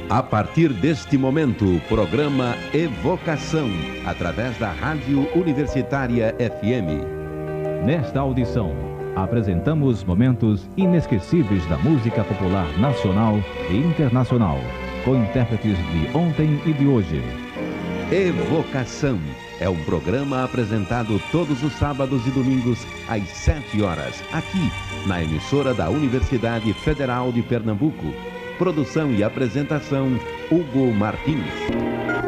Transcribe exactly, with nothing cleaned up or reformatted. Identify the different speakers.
Speaker 1: A partir deste momento, o programa Evocação, através da Rádio Universitária F M.
Speaker 2: Nesta audição, apresentamos momentos inesquecíveis da música popular nacional e internacional, com intérpretes de ontem e de hoje.
Speaker 1: Evocação é um programa apresentado todos os sábados e domingos às sete horas, aqui na emissora da Universidade Federal de Pernambuco. Produção e apresentação, Hugo Martins.